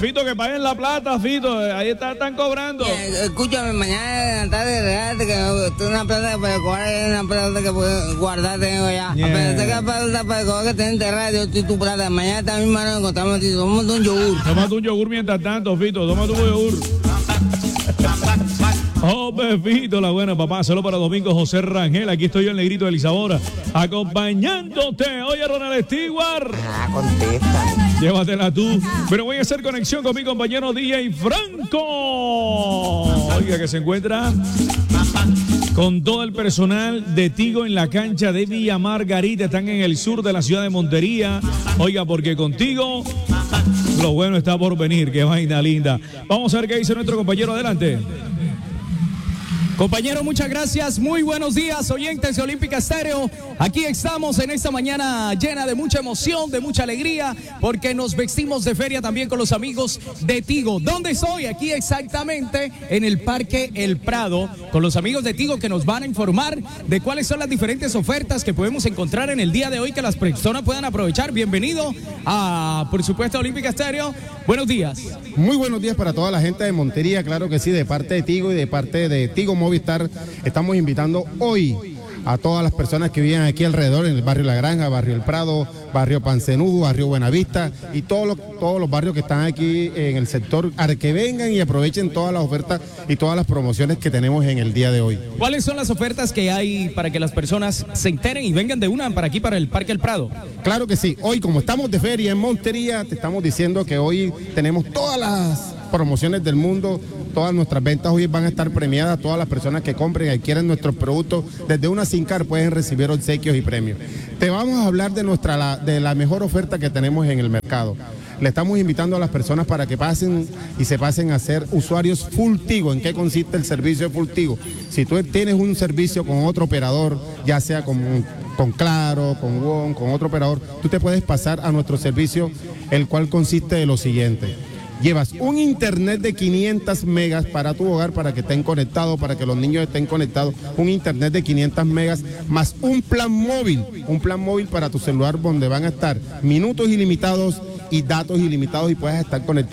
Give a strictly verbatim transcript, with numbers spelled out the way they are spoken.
Fito, que paguen la plata, Fito. Ahí está, están cobrando. Eh, escúchame, mañana en la tarde, regálate que tengo una plata para cobrar, una plata que puedo guardar, tengo ya. Yeah. Apenas tenga plata para cobrar que te enterrada, yo estoy tu plata. Mañana también nos encontramos y tomamos un yogur. Tómate un yogur mientras tanto, Fito. Tómate un yogur. Oh, Fito, la buena, papá. Solo para Domingo José Rangel. Aquí estoy yo, el negrito de Lisabora, acompañándote. Oye, Ronald Stewart. Ah, contesta. Llévatela tú. Pero voy a hacer conexión con mi compañero D J Franco. Oiga, que se encuentra con todo el personal de Tigo en la cancha de Villa Margarita. Están en el sur de la ciudad de Montería. Oiga, porque contigo lo bueno está por venir. Qué vaina linda. Vamos a ver qué dice nuestro compañero. Adelante. Compañero, muchas gracias. Muy buenos días, oyentes de Olímpica Estéreo. Aquí estamos en esta mañana llena de mucha emoción, de mucha alegría, porque nos vestimos de feria también con los amigos de Tigo. ¿Dónde estoy? Aquí exactamente en el Parque El Prado, con los amigos de Tigo que nos van a informar de cuáles son las diferentes ofertas que podemos encontrar en el día de hoy que las personas puedan aprovechar. Bienvenido a, por supuesto, Olímpica Estéreo. Buenos días. Muy buenos días para toda la gente de Montería, claro que sí, de parte de Tigo y de parte de Tigo Movistar. Estamos invitando hoy a todas las personas que viven aquí alrededor, en el barrio La Granja, barrio El Prado, barrio Pancenudo, barrio Buenavista y todos los, todos los barrios que están aquí en el sector, a que vengan y aprovechen todas las ofertas y todas las promociones que tenemos en el día de hoy. ¿Cuáles son las ofertas que hay para que las personas se enteren y vengan de una para aquí, para el Parque El Prado? Claro que sí, hoy como estamos de feria en Montería, te estamos diciendo que hoy tenemos todas las promociones del mundo. Todas nuestras ventas hoy van a estar premiadas. Todas las personas que compren y adquieren nuestros productos desde una SIM-Card pueden recibir obsequios y premios. Te vamos a hablar de nuestra la, de la mejor oferta que tenemos en el mercado. Le estamos invitando a las personas para que pasen y se pasen a ser usuarios Full Tigo. ¿En qué consiste el servicio de Full Tigo? Si tú tienes un servicio con otro operador, ya sea con, con Claro, con WOM, con otro operador, tú te puedes pasar a nuestro servicio, el cual consiste de lo siguiente. Llevas un internet de quinientas megas para tu hogar, para que estén conectados, para que los niños estén conectados. Un internet de quinientas megas más un plan móvil, un plan móvil para tu celular donde van a estar minutos ilimitados y datos ilimitados y puedes estar conectado